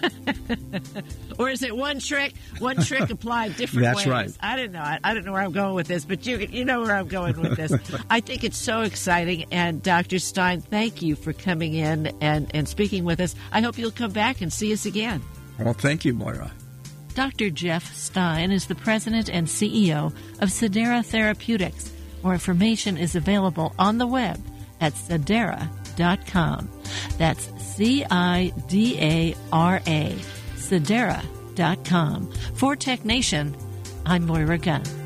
Or is it one trick applied different That's ways? right. I don't know. I don't know where I'm going with this, but you know where I'm going with this. I think it's so exciting. And Dr. Stein, thank you for coming in and speaking with us. I hope you'll come back and see us again. Well, thank you, Moira. Dr. Jeff Stein is the president and CEO of Sedera Therapeutics. More information is available on the web at Sedera.com. That'sCidara, Sedera.com. For Tech Nation, I'm Moira Gunn.